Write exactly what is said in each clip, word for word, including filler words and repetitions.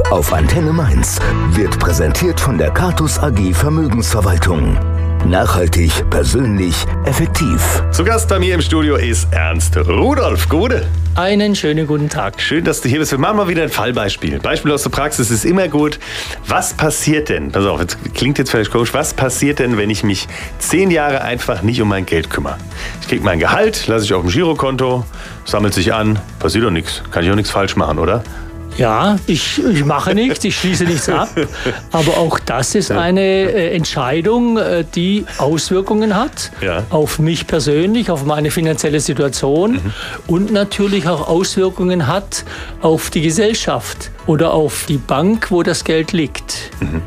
auf Antenne Mainz wird präsentiert von der Catus A G Vermögensverwaltung. Nachhaltig, persönlich, effektiv. Zu Gast bei mir im Studio ist Ernst Rudolph. Gute. Einen schönen guten Tag. Schön, dass du hier bist. Wir machen mal wieder ein Fallbeispiel. Beispiel aus der Praxis ist immer gut. Was passiert denn, pass auf, jetzt klingt jetzt vielleicht komisch, was passiert denn, wenn ich mich zehn Jahre einfach nicht um mein Geld kümmere? Ich kriege mein Gehalt, lasse ich auf dem Girokonto, sammelt sich an, passiert doch nichts. Kann ich auch nichts falsch machen, oder? Ja, ich, ich mache nichts, ich schließe nichts ab, aber auch das ist eine äh, Entscheidung, äh, die Auswirkungen hat Ja. auf mich persönlich, auf meine finanzielle Situation mhm. und natürlich auch Auswirkungen hat auf die Gesellschaft oder auf die Bank, wo das Geld liegt. Mhm.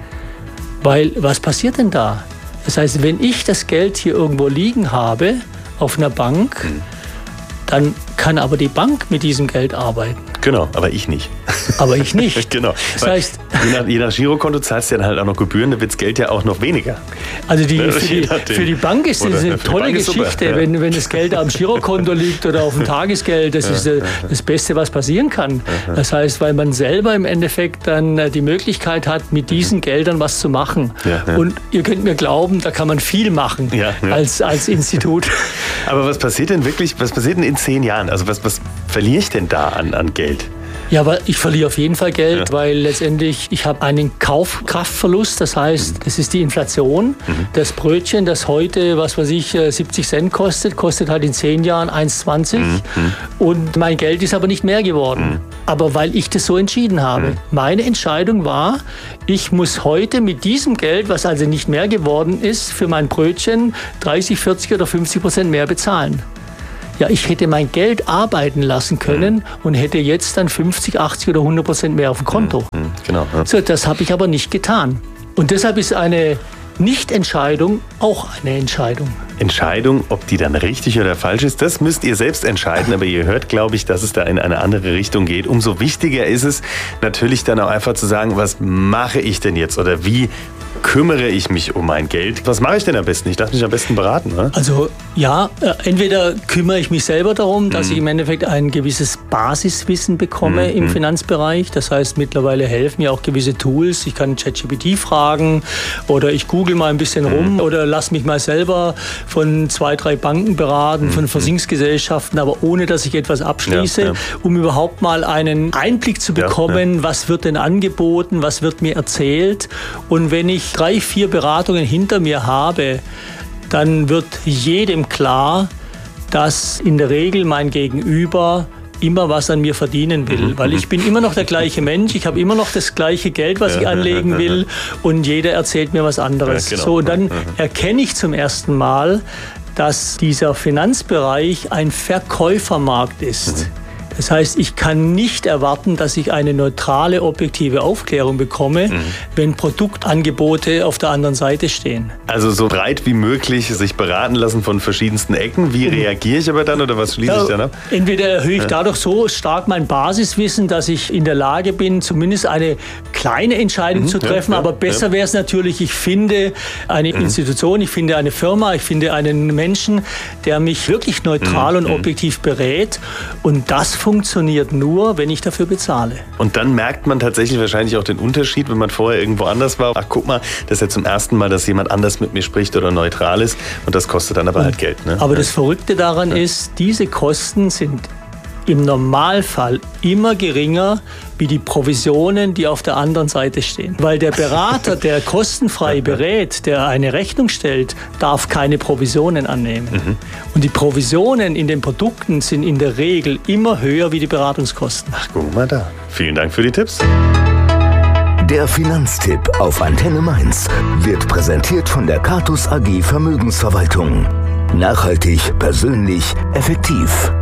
Weil, was passiert denn da? Das heißt, wenn ich das Geld hier irgendwo liegen habe, auf einer Bank, mhm. dann kann aber die Bank mit diesem Geld arbeiten. Genau, aber ich nicht. Aber ich nicht. Genau. Das heißt, je nach, je nach Girokonto zahlst du dann halt auch noch Gebühren, da wird das Geld ja auch noch weniger. Also die, Ja, für, die, für die Bank ist das eine tolle Geschichte, ja. wenn, wenn das Geld am Girokonto liegt oder auf dem Tagesgeld. Das ist äh, das Beste, was passieren kann. Das heißt, weil man selber im Endeffekt dann äh, die Möglichkeit hat, mit diesen Geldern was zu machen. Ja, ja. Und ihr könnt mir glauben, da kann man viel machen Ja, ja. Als, als Institut. Aber was passiert denn wirklich, was passiert denn in zehn Jahren? Also was, was verliere ich denn da an, an Geld? Ja, aber ich verliere auf jeden Fall Geld, Ja. weil letztendlich ich habe einen Kaufkraftverlust. Das heißt, das ist die Inflation. Mhm. Das Brötchen, das heute, was weiß ich, siebzig Cent kostet, kostet halt in zehn Jahren eins zwanzig. Mhm. Und mein Geld ist aber nicht mehr geworden. Mhm. Aber weil ich das so entschieden habe. Mhm. Meine Entscheidung war, ich muss heute mit diesem Geld, was also nicht mehr geworden ist, für mein Brötchen dreißig, vierzig oder fünfzig Prozent mehr bezahlen. Ja, ich hätte mein Geld arbeiten lassen können mhm. und hätte jetzt dann fünfzig, achtzig oder hundert Prozent mehr auf dem Konto. Mhm. Genau. Ja. So, das habe ich aber nicht getan. Und deshalb ist eine Nichtentscheidung auch eine Entscheidung. Entscheidung, ob die dann richtig oder falsch ist, das müsst ihr selbst entscheiden. Aber ihr hört, glaube ich, dass es da in eine andere Richtung geht. Umso wichtiger ist es natürlich dann auch einfach zu sagen, was mache ich denn jetzt oder wie kümmere ich mich um mein Geld? Was mache ich denn am besten? Ich lasse mich am besten beraten. Ne? Also ja, äh, entweder kümmere ich mich selber darum, dass mhm. ich im Endeffekt ein gewisses Basiswissen bekomme mhm. im Finanzbereich. Das heißt, mittlerweile helfen mir auch gewisse Tools. Ich kann ChatGPT fragen oder ich google mal ein bisschen mhm. rum oder lasse mich mal selber von zwei, drei Banken beraten, mhm. von Versicherungsgesellschaften, aber ohne, dass ich etwas abschließe, ja, ja. um überhaupt mal einen Einblick zu bekommen, ja, ja. was wird denn angeboten, was wird mir erzählt. Und wenn ich drei, vier Beratungen hinter mir habe, dann wird jedem klar, dass in der Regel mein Gegenüber immer was an mir verdienen will. Mhm. Weil ich bin immer noch der gleiche Mensch, ich habe immer noch das gleiche Geld, was ich anlegen will und jeder erzählt mir was anderes. Ja, genau. So, und dann erkenne ich zum ersten Mal, dass dieser Finanzbereich ein Verkäufermarkt ist. Mhm. Das heißt, ich kann nicht erwarten, dass ich eine neutrale, objektive Aufklärung bekomme, mhm. wenn Produktangebote auf der anderen Seite stehen. Also so breit wie möglich sich beraten lassen von verschiedensten Ecken. Wie reagiere ich aber dann oder was schließe ja, ich dann ab? Entweder erhöhe ich dadurch so stark mein Basiswissen, dass ich in der Lage bin, zumindest eine kleine Entscheidung mhm, zu treffen. Ja, aber besser ja. wäre es natürlich, ich finde eine mhm. Institution, ich finde eine Firma, ich finde einen Menschen, der mich wirklich neutral mhm. und objektiv berät. Und das funktioniert nur, wenn ich dafür bezahle. Und dann merkt man tatsächlich wahrscheinlich auch den Unterschied, wenn man vorher irgendwo anders war. Ach, guck mal, das ist ja zum ersten Mal, dass jemand anders mit mir spricht oder neutral ist. Und das kostet dann aber halt Geld. Ne? Aber das Verrückte daran ja. ist, diese Kosten sind im Normalfall immer geringer wie die Provisionen, die auf der anderen Seite stehen. Weil der Berater, der kostenfrei berät, der eine Rechnung stellt, darf keine Provisionen annehmen. Mhm. Und die Provisionen in den Produkten sind in der Regel immer höher wie die Beratungskosten. Ach, guck mal da. Vielen Dank für die Tipps. Der Finanztipp auf Antenne Mainz wird präsentiert von der Catus A G Vermögensverwaltung. Nachhaltig, persönlich, effektiv.